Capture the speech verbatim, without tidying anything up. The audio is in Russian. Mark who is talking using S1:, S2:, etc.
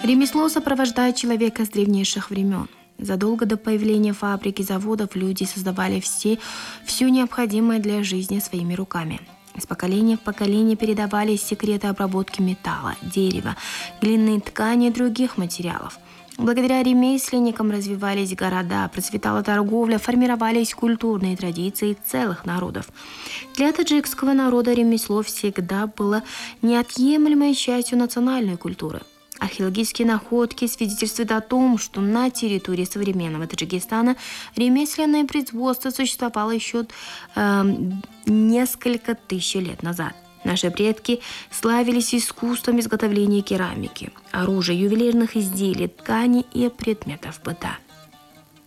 S1: Ремесло сопровождает человека с древнейших времен. Задолго до появления фабрик и заводов люди создавали все, все необходимое для жизни своими руками. Из поколения в поколение передавались секреты обработки металла, дерева, глины, ткани и других материалов. Благодаря ремесленникам развивались города, процветала торговля, формировались культурные традиции целых народов. Для таджикского народа ремесло всегда было неотъемлемой частью национальной культуры. Археологические находки свидетельствуют о том, что на территории современного Таджикистана ремесленное производство существовало еще э, несколько тысяч лет назад. Наши предки славились искусством изготовления керамики, оружия, ювелирных изделий, тканей и предметов быта.